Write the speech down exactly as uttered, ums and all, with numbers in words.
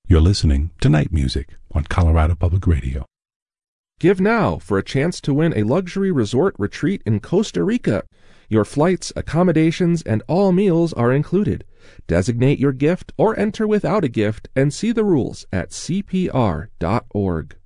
You're listening to Night Music on Colorado Public Radio. Give now for a chance to win a luxury resort retreat in Costa Rica. Your flights, accommodations, and all meals are included. Designate your gift or enter without a gift and see the rules at C P R dot org.